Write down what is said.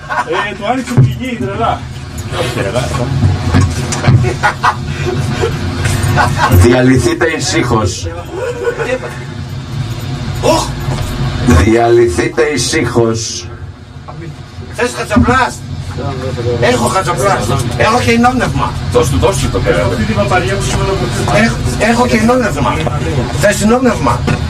Του άνοιξε την πηγή, τρελά. Διαλυθείτε ησύχως. Διαλυθείτε ησύχως. Θες χατσαπλάς? Έχω χατσαπλάς. Έχω και ενόπνευμα. Δώσ' του το πέρα. Έχω και ενόπνευμα. Θες ενόπνευμα?